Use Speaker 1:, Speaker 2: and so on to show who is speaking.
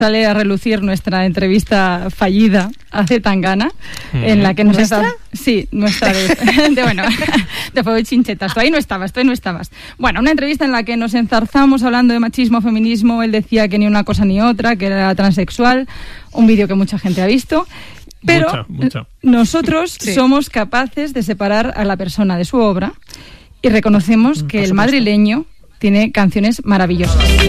Speaker 1: Sale a relucir nuestra entrevista fallida hace Tangana, en la que nos
Speaker 2: ¿Nuestra?
Speaker 1: Sí, nuestra de Fuego y Chinchetas. Tú ahí no estabas. Bueno, una entrevista en la que nos enzarzamos hablando de machismo, feminismo. Él decía que ni una cosa ni otra, que era transexual. Un vídeo que mucha gente ha visto. Pero
Speaker 3: mucha.
Speaker 1: Nosotros somos capaces de separar a la persona de su obra y reconocemos que el madrileño tiene canciones maravillosas.